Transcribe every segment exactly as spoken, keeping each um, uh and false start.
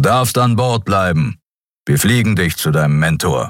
darfst an Bord bleiben. Wir fliegen dich zu deinem Mentor.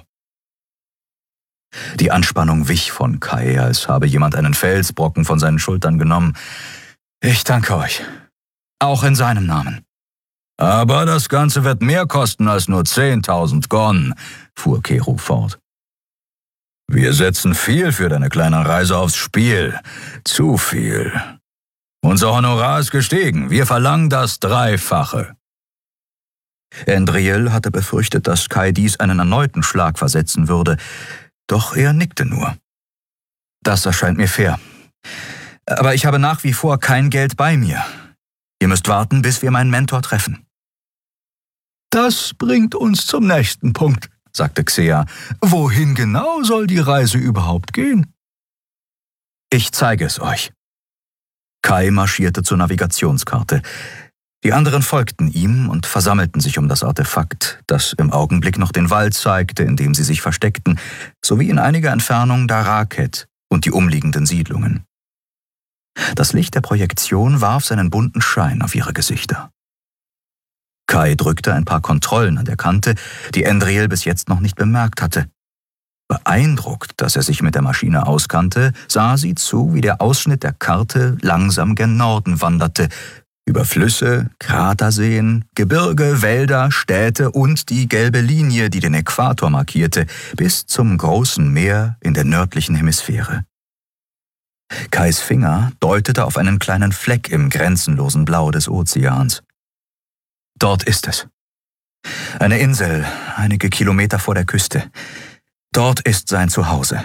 Die Anspannung wich von Kai, als habe jemand einen Felsbrocken von seinen Schultern genommen. »Ich danke euch. Auch in seinem Namen.« »Aber das Ganze wird mehr kosten als nur zehntausend Gon«, fuhr Kero fort. »Wir setzen viel für deine kleine Reise aufs Spiel. Zu viel. Unser Honorar ist gestiegen. Wir verlangen das Dreifache.« Endriel hatte befürchtet, dass Kai dies einen erneuten Schlag versetzen würde, doch er nickte nur. »Das erscheint mir fair. Aber ich habe nach wie vor kein Geld bei mir. Ihr müsst warten, bis wir meinen Mentor treffen.« »Das bringt uns zum nächsten Punkt«, sagte Xea. »Wohin genau soll die Reise überhaupt gehen?« »Ich zeige es euch.« Kai marschierte zur Navigationskarte. Die anderen folgten ihm und versammelten sich um das Artefakt, das im Augenblick noch den Wald zeigte, in dem sie sich versteckten, sowie in einiger Entfernung Daraket und die umliegenden Siedlungen. Das Licht der Projektion warf seinen bunten Schein auf ihre Gesichter. Kai drückte ein paar Kontrollen an der Kante, die Endriel bis jetzt noch nicht bemerkt hatte. Beeindruckt, dass er sich mit der Maschine auskannte, sah sie zu, wie der Ausschnitt der Karte langsam gen Norden wanderte, über Flüsse, Kraterseen, Gebirge, Wälder, Städte und die gelbe Linie, die den Äquator markierte, bis zum großen Meer in der nördlichen Hemisphäre. Kais Finger deutete auf einen kleinen Fleck im grenzenlosen Blau des Ozeans. Dort ist es. Eine Insel, einige Kilometer vor der Küste. Dort ist sein Zuhause.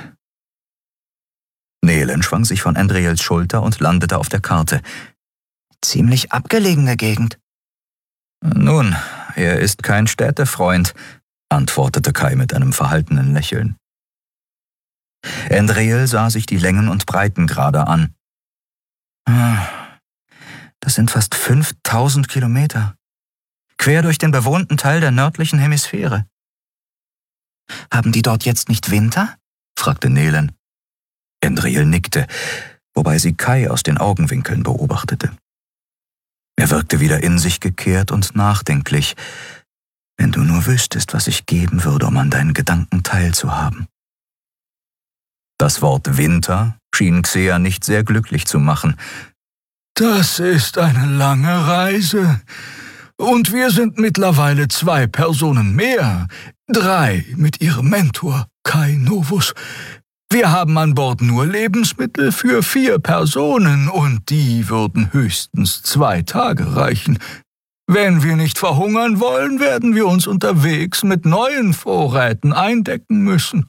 Nelen schwang sich von Endriels Schulter und landete auf der Karte. Ziemlich abgelegene Gegend. Nun, er ist kein Städtefreund, antwortete Kai mit einem verhaltenen Lächeln. Endriel sah sich die Längen und Breitengrade an. Das sind fast fünftausend Kilometer. Quer durch den bewohnten Teil der nördlichen Hemisphäre. »Haben die dort jetzt nicht Winter?« fragte Nelen. Endriel nickte, wobei sie Kai aus den Augenwinkeln beobachtete. Er wirkte wieder in sich gekehrt und nachdenklich. »Wenn du nur wüsstest, was ich geben würde, um an deinen Gedanken teilzuhaben.« Das Wort Winter schien Xea nicht sehr glücklich zu machen. »Das ist eine lange Reise. Und wir sind mittlerweile zwei Personen mehr, drei mit ihrem Mentor, Kai Novus. Wir haben an Bord nur Lebensmittel für vier Personen und die würden höchstens zwei Tage reichen. Wenn wir nicht verhungern wollen, werden wir uns unterwegs mit neuen Vorräten eindecken müssen.«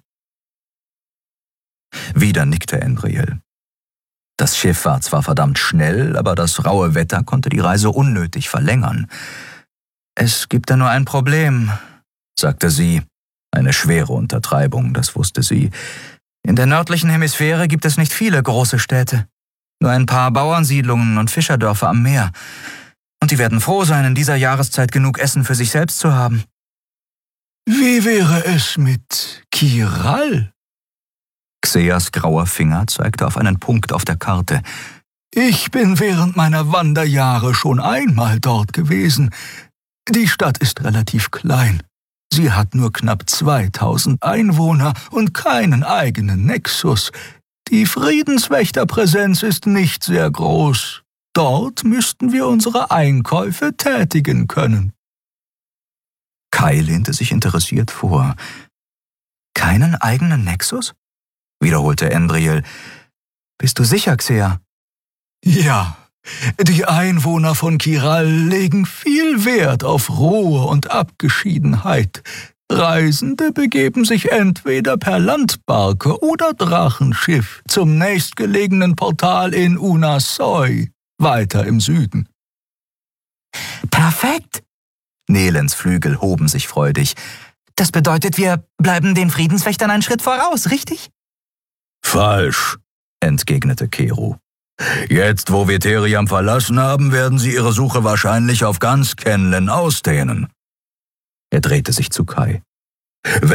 Wieder nickte Endriel. Das Schiff war zwar verdammt schnell, aber das raue Wetter konnte die Reise unnötig verlängern. »Es gibt da nur ein Problem«, sagte sie. Eine schwere Untertreibung, das wusste sie. »In der nördlichen Hemisphäre gibt es nicht viele große Städte. Nur ein paar Bauernsiedlungen und Fischerdörfer am Meer. Und die werden froh sein, in dieser Jahreszeit genug Essen für sich selbst zu haben.« »Wie wäre es mit Kiral?« Xeas grauer Finger zeigte auf einen Punkt auf der Karte. »Ich bin während meiner Wanderjahre schon einmal dort gewesen. Die Stadt ist relativ klein. Sie hat nur knapp zweitausend Einwohner und keinen eigenen Nexus. Die Friedenswächterpräsenz ist nicht sehr groß. Dort müssten wir unsere Einkäufe tätigen können.« Kai lehnte sich interessiert vor. »Keinen eigenen Nexus?« wiederholte Endriel. »Bist du sicher, Xea?« »Ja, die Einwohner von Kiral legen viel Wert auf Ruhe und Abgeschiedenheit. Reisende begeben sich entweder per Landbarke oder Drachenschiff zum nächstgelegenen Portal in Unasoi, weiter im Süden.« »Perfekt!« Nelens Flügel hoben sich freudig. »Das bedeutet, wir bleiben den Friedenswächtern einen Schritt voraus, richtig?« »Falsch«, entgegnete Kero. »Jetzt, wo wir Theriam verlassen haben, werden sie ihre Suche wahrscheinlich auf ganz Kenlen ausdehnen.« Er drehte sich zu Kai.